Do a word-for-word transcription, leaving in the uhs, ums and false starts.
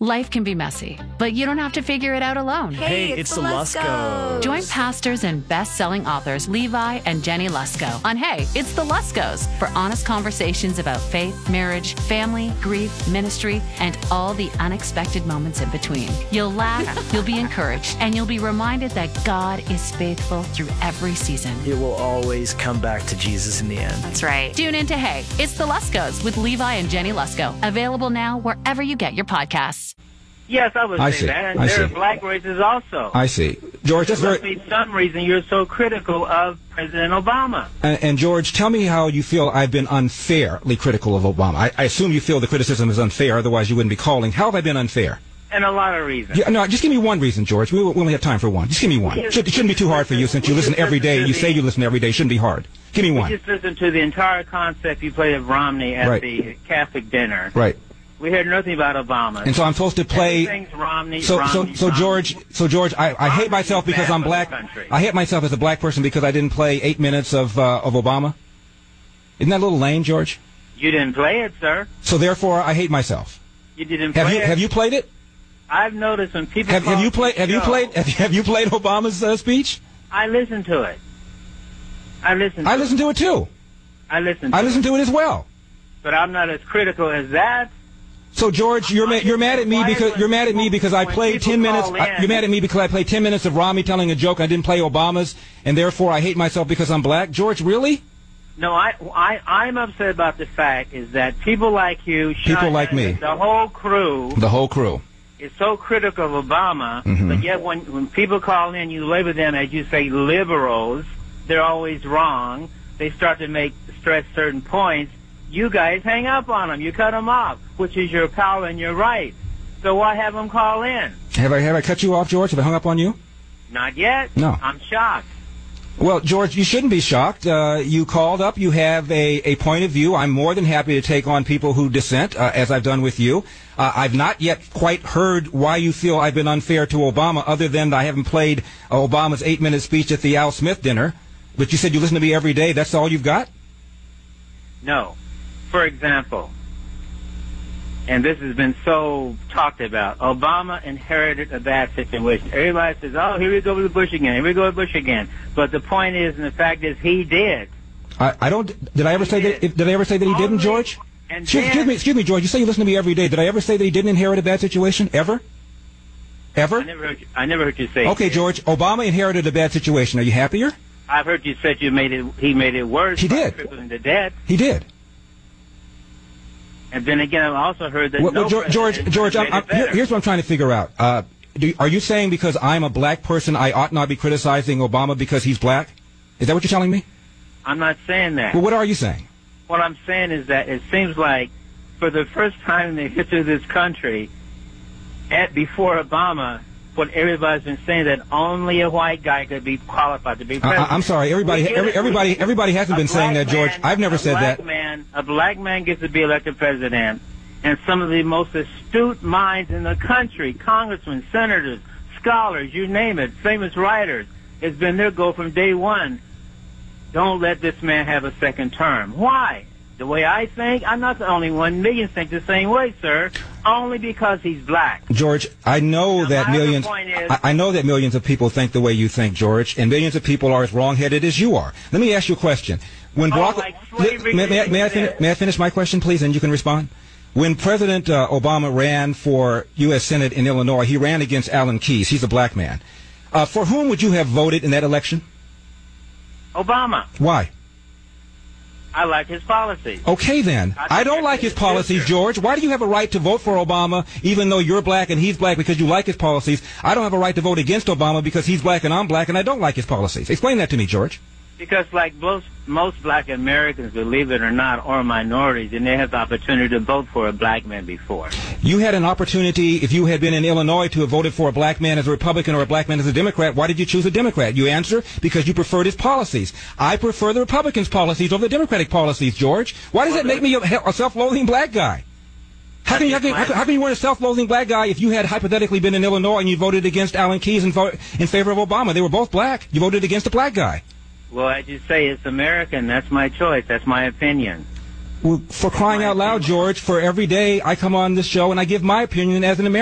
Life can be messy, but you don't have to figure it out alone. Hey, it's, it's the Luskos. Join pastors and best-selling authors Levi and Jenny Lusko on Hey, It's the Luskos for honest conversations about faith, marriage, family, grief, ministry, and all the unexpected moments in between. You'll laugh, you'll be encouraged, and you'll be reminded that God is faithful through every season. It will always come back to Jesus in the end. That's right. Tune in to Hey, It's the Luskos with Levi and Jenny Lusko. Available now wherever you get your podcasts. Yes, I would I say see. that. And I there are see. black races also. I see. George, that's there very... must be some reason you're so critical of President Obama. And, and George, tell me how you feel I've been unfairly critical of Obama. I, I assume you feel the criticism is unfair, otherwise you wouldn't be calling. How have I been unfair? And a lot of reasons. Yeah, no, just give me one reason, George. We, we only have time for one. Just give me one. It, should, it shouldn't be too hard for you since you listen every day. You say you listen every day. It shouldn't be hard. Give me one. We just listened to the entire concept you played of Romney at Right. the Catholic dinner. Right. We heard nothing about Obama. And so I'm supposed to play. Everything's Romney, So, Romney, so, so Romney. George, so George, I, I hate myself because I'm black. I hate myself as a black person because I didn't play eight minutes of uh, of Obama. Isn't that a little lame, George? You didn't play it, sir. So therefore, I hate myself. You didn't Have play you it. Have you played it? I've noticed when people Have, have call you played? the Have you show, played? Have you, have you played Obama's uh, speech? I listened to it. I listened. To I listened to it too. I listened. To I listened it. to it as well. But I'm not as critical as that. So George, you're ma- you're mad at me because you're mad at me because I When played people ten minutes. call I, in- you're mad at me because I played ten minutes of Romney telling a joke. I didn't play Obama's, and therefore I hate myself because I'm black. George, really? No, I, I, I'm upset about the fact is that people like you, People Sean like me. Hannity, the whole crew, The whole crew. is so critical of Obama, Mhm. but yet when, when people call in, you label them as you say liberals. They're always wrong. They start to make stress certain points. You guys hang up on them. You cut them off, which is your power and your right. So why have them call in? Have I have I cut you off, George? Have I hung up on you? Not yet. No. I'm shocked. Well, George, you shouldn't be shocked. Uh, you called up. You have a, a point of view. I'm more than happy to take on people who dissent, uh, as I've done with you. Uh, I've not yet quite heard why you feel I've been unfair to Obama, other than that I haven't played Obama's eight-minute speech at the Al Smith dinner. But you said you listen to me every day. That's all you've got? No. For example, and this has been so talked about, Obama inherited a bad situation. Everybody says, oh, here we go with Bush again, here we go with Bush again. But the point is, and the fact is, he did. I, I don't. Did I ever say that? Did I ever say that he didn't, George? And Excuse, then, excuse me, excuse me, George. You say you listen to me every day. Did I ever say that he didn't inherit a bad situation? Ever? Ever? I never heard you, I never heard you say Okay, it. George. Obama inherited a bad situation. Are you happier? I've heard you said you made it. He made it worse. He by did. crippling the debt. He did. And then again, I've also heard that Well, no well, George, George, president George made I'm, I'm, it better. here, here's what I'm trying to figure out. Uh, do, are you saying because I'm a black person, I ought not be criticizing Obama because he's black? Is that what you're telling me? I'm not saying that. Well, what are you saying? What I'm saying is that it seems like for the first time in the history of this country, at before Obama, what everybody's been saying that only a white guy could be qualified to be I, president. I- I'm sorry. Everybody, We get every, it. everybody, everybody hasn't A been saying black that, George. man- I've never a said black that. Man, a black man gets to be elected president, and some of the most astute minds in the country, congressmen, senators, scholars, you name it, famous writers, it's been their goal from day one. Don't let this man have a second term. Why? The way I think, I'm not the only one. Millions think the same way, sir. Only because he's black. George, I know Now, that my other millions. point is- I, I know that millions of people think the way you think, George, and millions of people are as wrong-headed as you are. Let me ask you a question. When Oh, Barack, like slavery may, may, I- may I is fin- there. may I finish my question, please, and you can respond? When President uh, Obama ran for U S Senate in Illinois, he ran against Alan Keyes. He's a black man. Uh, for whom would you have voted in that election? Obama. Why? I like his policies. Okay, then. I I think don't that's like his his policies, future. George. Why do you have a right to vote for Obama even though you're black and he's black because you like his policies? I don't have a right to vote against Obama because he's black and I'm black and I don't like his policies. Explain that to me, George. Because like most, most black Americans, believe it or not, are minorities, and they have the opportunity to vote for a black man before. You had an opportunity, if you had been in Illinois, to have voted for a black man as a Republican or a black man as a Democrat. Why did you choose a Democrat? You answer, because you preferred his policies. I prefer the Republicans' policies over the Democratic policies, George. Why does that make me a, a self-loathing black guy? How can, you, how, can, how, can, how can you weren't a self-loathing black guy if you had hypothetically been in Illinois and you voted against Alan Keyes and vote in favor of Obama? They were both black. You voted against a black guy. Well, I just say it's American. That's my choice. That's my opinion. Well, for crying out loud, George, for every day I come on this show and I give my opinion as an American.